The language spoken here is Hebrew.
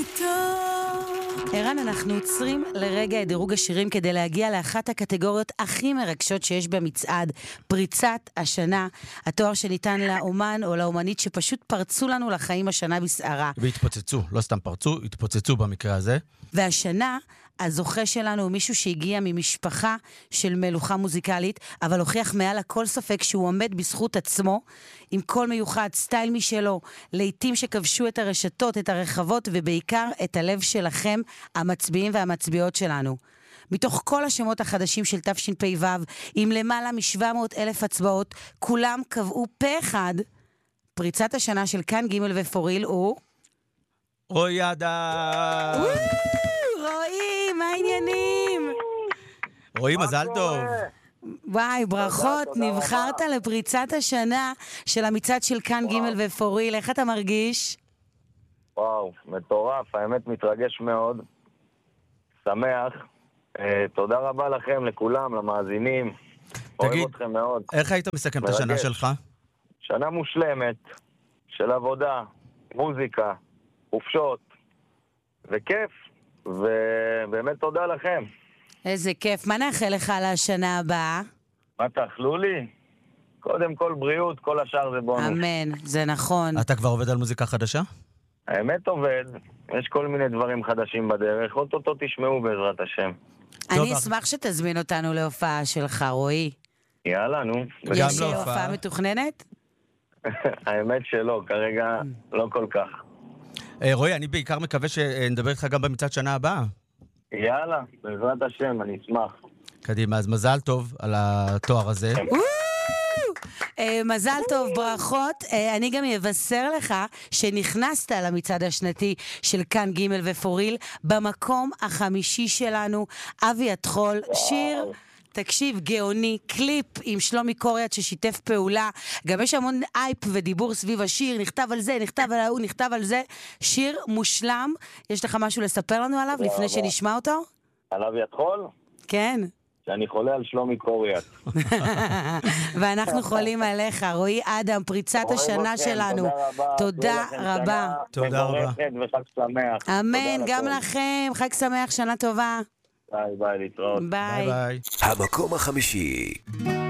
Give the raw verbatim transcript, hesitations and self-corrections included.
ערן, אנחנו עוצרים לרגע את דירוג השירים כדי להגיע לאחת הקטגוריות הכי מרגשות שיש במצעד, פריצת השנה, התואר שניתן לאומן או לאומנית שפשוט פרצו לנו לחיים השנה בסערה. והתפוצצו, לא סתם פרצו, התפוצצו במקרה הזה. והשנה הזוכה שלנו הוא מישהו שהגיע ממשפחה של מלוכה מוזיקלית, אבל הוכיח מעל הכל ספק שהוא עומד בזכות עצמו, עם קול מיוחד, סטייל משלו, לעתים שכבשו את הרשתות, את הרחבות, ובעיקר את הלב שלכם, המצביעים והמצביעות שלנו. מתוך כל השמות החדשים של תשפ"ו, עם למעלה מ-שבע מאות אלף הצבעות, כולם קבעו פה אחד, פריצת השנה של כאן ג' ופוריל הוא... רועי אדם! רועי, מה העניינים? רועי, מזל טוב. וואי, ברכות, נבחרת לפריצת השנה של המצעד של כאן ג' ופוריל, איך אתה מרגיש? וואו, מטורף, האמת מתרגש מאוד, שמח, תודה רבה לכם, לכולם, למאזינים, אוהב אתכם מאוד. איך היית מסכם את השנה שלך? שנה מושלמת, של עבודה, מוזיקה, חופשות, וכיף, ובאמת תודה לכם. איזה כיף, מה נאחל לך לשנה הבאה? מה תאכלו לי? קודם כל בריאות, כל השאר זה בונוס. אמן, זה נכון. אתה כבר עובד על מוזיקה חדשה? האמת עובד, יש כל מיני דברים חדשים בדרך, אותו תשמעו בעזרת השם. אני אשמח שתזמין אותנו להופעה שלך, רועי. יאללה, נו. יש הופעה מתוכננת? האמת שלא, כרגע לא כל כך. רועי, אני בעיקר מקווה שנדבר איתך גם במצעד שנה הבאה. יאללה, בעזרת השם, אני אשמח. קדימה, אז מזל טוב על התואר הזה. מזל טוב, ברכות. אני גם אבשר לך שנכנסת למצעד השנתי של כאן ג' ופוריל במקום החמישי שלנו, אבי התחול, שיר... תקשיב, גאוני, קליפ עם שלומי קוריאט ששיתף פעולה, גם יש המון אייפ ודיבור סביב השיר, נכתב על זה, נכתב על ההוא, נכתב על זה, שיר מושלם. יש לך משהו לספר לנו עליו לפני שנשמע אותו? על אבי התחול? כן. שאני חולה על שלומי קוריאט. ואנחנו חולים עליך, רועי אדם, פריצת השנה שלנו. תודה רבה. תודה רבה. וחג שמח. אמן, גם לכם, חג שמח, שנה טובה. ביי ביי, להתראות. ביי. ביי. המקום החמישי.